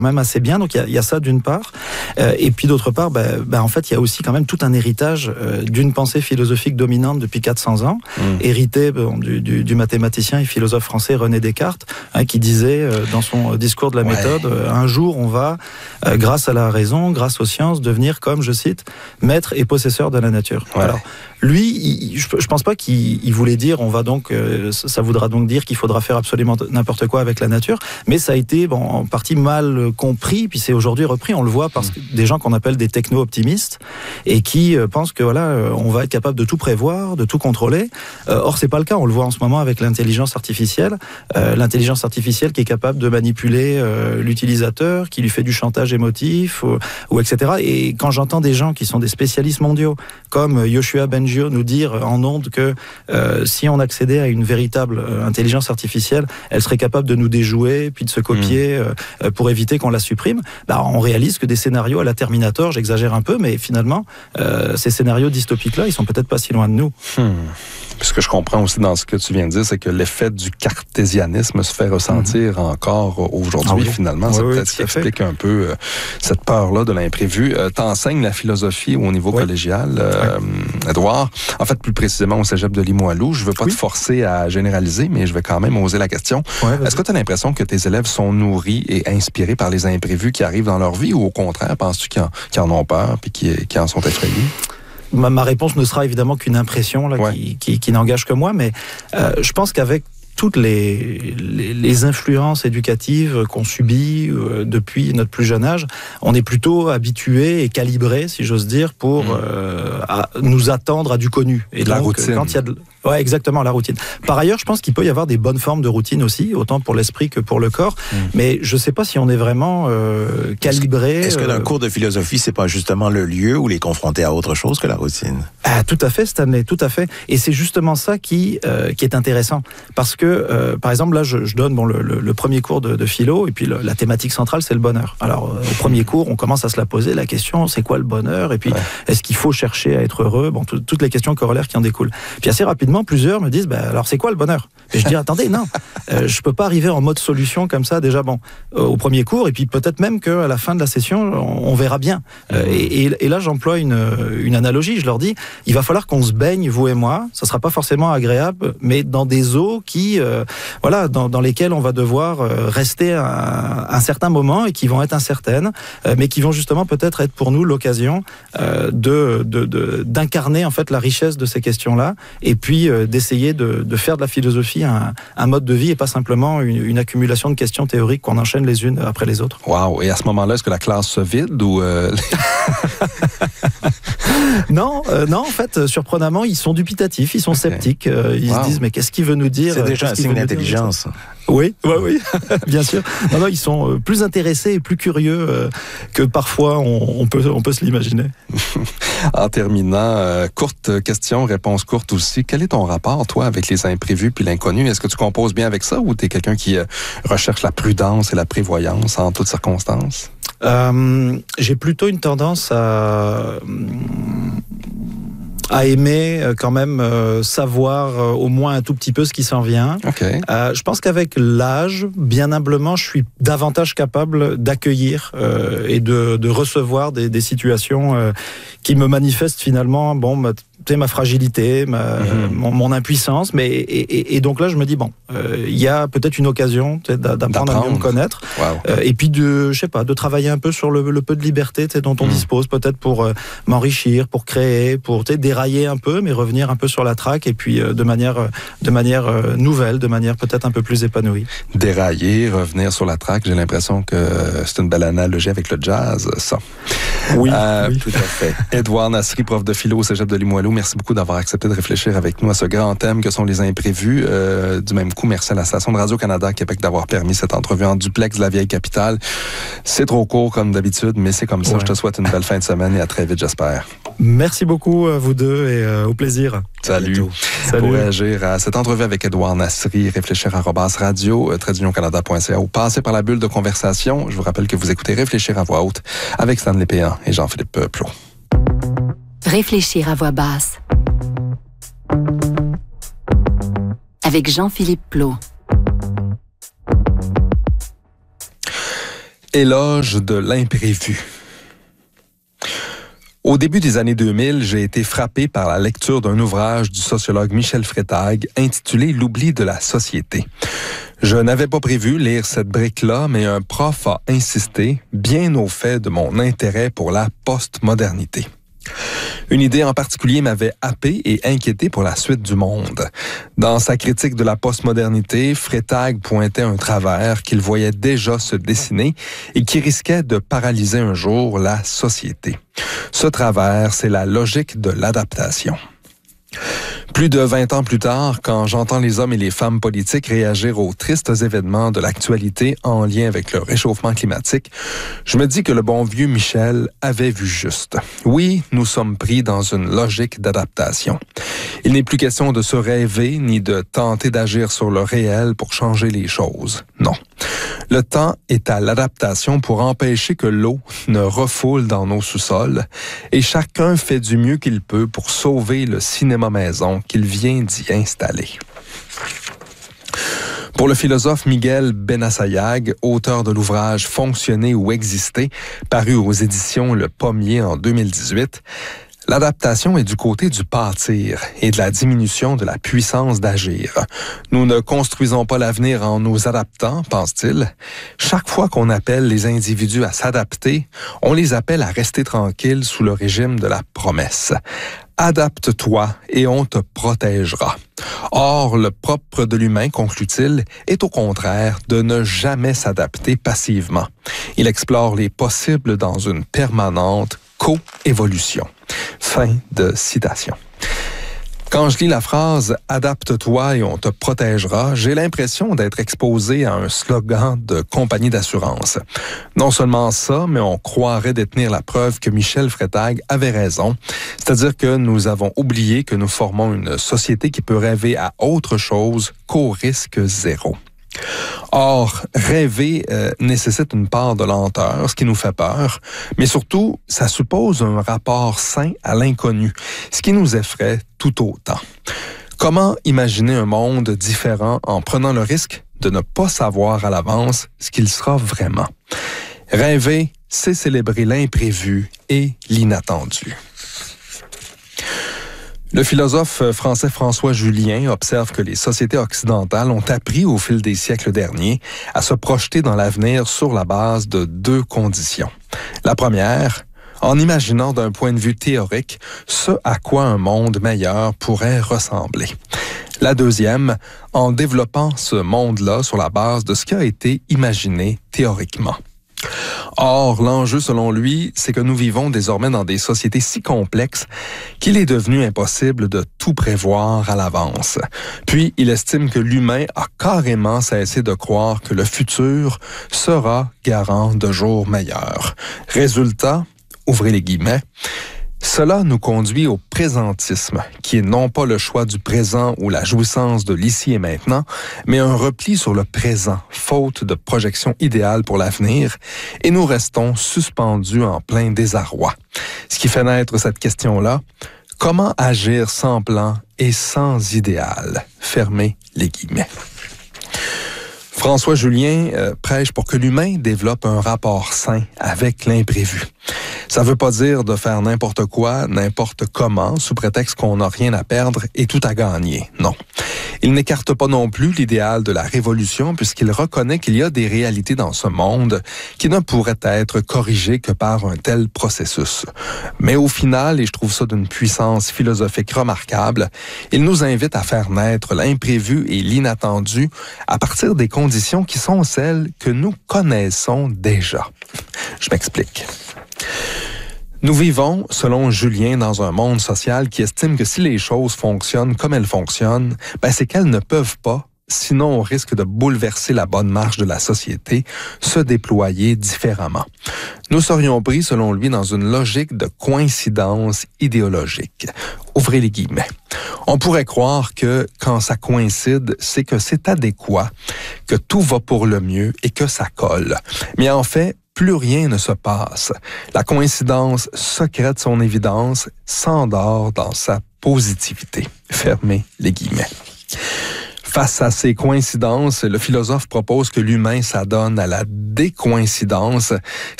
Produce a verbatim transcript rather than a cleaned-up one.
même assez bien, donc il y a, il y a ça d'une part, euh, et puis d'autre part, bah, bah, en fait, il y a aussi quand même tout un héritage euh, d'une pensée philosophique dominante depuis quatre cents ans, mmh. hérité bon, du, du, du mathématicien et philosophe français René Descartes, hein, qui disait euh, dans son discours de la ouais. méthode, euh, un jour on va, euh, grâce à la raison, grâce aux sciences, devenir, comme je cite, maître et possesseur de la nature. Ouais. Alors, lui, il, je, je pense pas qu'il il voulait dire, on va donc, euh, ça voudra donc dire qu'il faudra faire absolument n'importe quoi avec la nature, mais ça a été bon, en partie mal compris, puis c'est aujourd'hui repris, on le voit parce que des gens qu'on appelle des techno-optimistes et qui euh, pensent que voilà, euh, on va être capable de tout prévoir, de tout contrôler. Euh, or, c'est pas le cas, on le voit en ce moment avec l'intelligence artificielle, euh, l'intelligence artificielle qui est capable de manipuler euh, l'utilisateur, qui lui fait du chantage émotif, ou, ou et cetera. Et quand j'entends des gens qui sont des spécialistes mondiaux, comme Yoshua Bengio nous dire en ondes que euh, si on accédait à une véritable euh, intelligence artificielle, elle serait capable de nous déjouer, puis de se copier mmh. euh, pour éviter qu'on la supprime, bah, on réalise que des scénarios à la Terminator, j'exagère un peu, mais finalement, euh, ces scénarios dystopiques-là, ils sont peut-être pas si loin de nous. Hmm. Ce que je comprends aussi dans ce que tu viens de dire, c'est que l'effet du cartésianisme se fait ressentir mmh. encore aujourd'hui, ah oui. finalement. Oui, c'est oui, peut-être ce qui explique fait. un peu euh, cette peur-là de l'imprévu. Euh, t'enseignes la philosophie au niveau oui. collégial, euh, oui. Édouard. En fait, plus précisément au cégep de Limoilou. Je veux pas oui. te forcer à généraliser, mais je vais quand même oser la question. Ouais, Est-ce que tu as l'impression que tes élèves sont nourris et inspirés par les imprévus qui arrivent dans leur vie, ou au contraire, penses-tu qu'ils en, qu'ils en ont peur et qu'ils, qu'ils en sont effrayés? Ma, ma réponse ne sera évidemment qu'une impression là, ouais. qui, qui, qui n'engage que moi, mais euh, je pense qu'avec toutes les, les, les influences éducatives qu'on subit euh, depuis notre plus jeune âge, on est plutôt habitué et calibré, si j'ose dire, pour mmh. euh, à, nous attendre à du connu. Et la donc, routine. Quand il y a de... Ouais, exactement, la routine. Par ailleurs, je pense qu'il peut y avoir des bonnes formes de routine aussi, autant pour l'esprit que pour le corps, mmh. mais je ne sais pas si on est vraiment euh, calibré. Est-ce que, est-ce que euh... d'un cours de philosophie, c'est pas justement le lieu où les confronter à autre chose que la routine? Ah, tout à fait, Stanley, tout à fait. Et c'est justement ça qui, euh, qui est intéressant. Parce que, euh, par exemple, là, je, je donne bon, le, le, le premier cours de, de philo, et puis le, la thématique centrale, c'est le bonheur. Alors, euh, au premier cours, on commence à se la poser, la question, c'est quoi le bonheur? Et puis, ouais. est-ce qu'il faut chercher à être heureux? Bon, tout, toutes les questions corollaires qui en découlent. Puis assez rapidement, plusieurs me disent, bah, alors c'est quoi le bonheur? Et je dis, attendez, non, euh, je peux pas arriver en mode solution comme ça, déjà, bon, euh, au premier cours, et puis peut-être même qu'à la fin de la session, on, on verra bien. Euh, et, et, et là, j'emploie une, une analogie, je leur dis, il va falloir qu'on se baigne, vous et moi, ça sera pas forcément agréable, mais dans des eaux qui, euh, voilà, dans, dans lesquelles on va devoir euh, rester un, un certain moment et qui vont être incertaines, euh, mais qui vont justement peut-être être pour nous l'occasion euh, de, de, de, d'incarner en fait la richesse de ces questions-là, et puis euh, d'essayer de, de faire de la philosophie un, un mode de vie et pas simplement une, une accumulation de questions théoriques qu'on enchaîne les unes après les autres. Waouh! Et à ce moment-là, est-ce que la classe se vide ou euh... Non, euh, non, en fait, surprenamment, ils sont dubitatifs, ils sont okay. sceptiques. Euh, ils wow. se disent, mais qu'est-ce qu'il veut nous dire? C'est déjà un signe d'intelligence. Oui, oui, oui, bien sûr. Non, non, ils sont plus intéressés et plus curieux euh, que parfois on, on, peut, on peut se l'imaginer. En terminant, euh, courte question, réponse courte aussi. Quel est ton rapport, toi, avec les imprévus puis l'inconnu? Est-ce que tu composes bien avec ça ou tu es quelqu'un qui euh, recherche la prudence et la prévoyance en toutes circonstances? Euh, j'ai plutôt une tendance à... à aimer quand même euh, savoir euh, au moins un tout petit peu ce qui s'en vient. Okay. Euh, je pense qu'avec l'âge, bien humblement, je suis davantage capable d'accueillir euh, et de, de recevoir des, des situations euh, qui me manifestent finalement, bon, ma, ma fragilité, ma, mm-hmm. mon, mon impuissance, mais et, et, et donc là, je me dis bon, il euh, y a peut-être une occasion d'apprendre à mieux me connaître, wow. euh, et puis de, je sais pas, de travailler un peu sur le, le peu de liberté dont on mm. dispose, peut-être pour euh, m'enrichir, pour créer, pour dérailler un peu, mais revenir un peu sur la traque, et puis euh, de manière, de manière euh, nouvelle, de manière peut-être un peu plus épanouie. Dérailler, revenir sur la traque, j'ai l'impression que c'est une belle analogie avec le jazz, ça. Oui, euh, oui. tout à fait. Édouard Nasri, prof de philo au cégep de Limoilou, merci beaucoup d'avoir accepté de réfléchir avec nous à ce grand thème que sont les imprévus. Euh, du même coup, merci à la station de Radio-Canada à Québec d'avoir permis cette entrevue en duplex de la vieille capitale. C'est trop court comme d'habitude, mais c'est comme ça. Ouais. Je te souhaite une belle fin de semaine et à très vite, j'espère. Merci beaucoup à vous deux et euh, au plaisir. Salut. Salut. Pour réagir à cette entrevue avec Édouard Nasri, réfléchir arobase radio, trait d'union canada point c a ou passer par la bulle de conversation. Je vous rappelle que vous écoutez Réfléchir à voix haute avec Stanley Péan et Jean-Philippe Plot. Réfléchir à voix basse avec Jean-Philippe Plot. Éloge de l'imprévu. Au début des années deux mille, j'ai été frappé par la lecture d'un ouvrage du sociologue Michel Freytag intitulé « L'oubli de la société ». Je n'avais pas prévu lire cette brique-là, mais un prof a insisté, bien au fait de mon intérêt pour la postmodernité. Une idée en particulier m'avait happé et inquiété pour la suite du monde. Dans sa critique de la postmodernité, Freytag pointait un travers qu'il voyait déjà se dessiner et qui risquait de paralyser un jour la société. Ce travers, c'est la logique de l'adaptation. Plus de vingt ans plus tard, quand j'entends les hommes et les femmes politiques réagir aux tristes événements de l'actualité en lien avec le réchauffement climatique, je me dis que le bon vieux Michel avait vu juste. Oui, nous sommes pris dans une logique d'adaptation. Il n'est plus question de se rêver ni de tenter d'agir sur le réel pour changer les choses. Non. Le temps est à l'adaptation pour empêcher que l'eau ne refoule dans nos sous-sols et chacun fait du mieux qu'il peut pour sauver le cinéma maison qu'il vient d'y installer. Pour le philosophe Miguel Benassayag, auteur de l'ouvrage « Fonctionner ou exister », paru aux éditions Le Pommier en deux mille dix-huit, l'adaptation est du côté du pâtir et de la diminution de la puissance d'agir. Nous ne construisons pas l'avenir en nous adaptant, pense-t-il. Chaque fois qu'on appelle les individus à s'adapter, on les appelle à rester tranquilles sous le régime de la promesse. Adapte-toi et on te protégera. Or, le propre de l'humain, conclut-il, est au contraire de ne jamais s'adapter passivement. Il explore les possibles dans une permanente co-évolution. Fin de citation. Quand je lis la phrase « Adapte-toi et on te protégera », j'ai l'impression d'être exposé à un slogan de compagnie d'assurance. Non seulement ça, mais on croirait détenir la preuve que Michel Freytag avait raison, c'est-à-dire que nous avons oublié que nous formons une société qui peut rêver à autre chose qu'au risque zéro. Or, rêver euh, nécessite une part de lenteur, ce qui nous fait peur, mais surtout, ça suppose un rapport sain à l'inconnu, ce qui nous effraie tout autant. Comment imaginer un monde différent en prenant le risque de ne pas savoir à l'avance ce qu'il sera vraiment? Rêver, c'est célébrer l'imprévu et l'inattendu. Le philosophe français François Julien observe que les sociétés occidentales ont appris au fil des siècles derniers à se projeter dans l'avenir sur la base de deux conditions. La première, en imaginant d'un point de vue théorique ce à quoi un monde meilleur pourrait ressembler. La deuxième, en développant ce monde-là sur la base de ce qui a été imaginé théoriquement. Or, l'enjeu, selon lui, c'est que nous vivons désormais dans des sociétés si complexes qu'il est devenu impossible de tout prévoir à l'avance. Puis, il estime que l'humain a carrément cessé de croire que le futur sera garant de jours meilleurs. Résultat, ouvrez les guillemets, cela nous conduit au présentisme, qui est non pas le choix du présent ou la jouissance de l'ici et maintenant, mais un repli sur le présent, faute de projection idéale pour l'avenir, et nous restons suspendus en plein désarroi. Ce qui fait naître cette question-là, comment agir sans plan et sans idéal? Fermez les guillemets. François Julien euh, prêche pour que l'humain développe un rapport sain avec l'imprévu. Ça veut pas dire de faire n'importe quoi, n'importe comment, sous prétexte qu'on n'a rien à perdre et tout à gagner. Non. Il n'écarte pas non plus l'idéal de la révolution puisqu'il reconnaît qu'il y a des réalités dans ce monde qui ne pourraient être corrigées que par un tel processus. Mais au final, et je trouve ça d'une puissance philosophique remarquable, il nous invite à faire naître l'imprévu et l'inattendu à partir des conditions qui sont celles que nous connaissons déjà. Je m'explique. Nous vivons, selon Julien, dans un monde social qui estime que si les choses fonctionnent comme elles fonctionnent, ben c'est qu'elles ne peuvent pas, sinon on risque de bouleverser la bonne marche de la société, se déployer différemment. Nous serions pris, selon lui, dans une logique de coïncidence idéologique. Ouvrez les guillemets. On pourrait croire que quand ça coïncide, c'est que c'est adéquat, que tout va pour le mieux et que ça colle. Mais en fait, plus rien ne se passe. La coïncidence secrète son évidence, s'endort dans sa positivité. Fermez les guillemets. Face à ces coïncidences, le philosophe propose que l'humain s'adonne à la décoïncidence.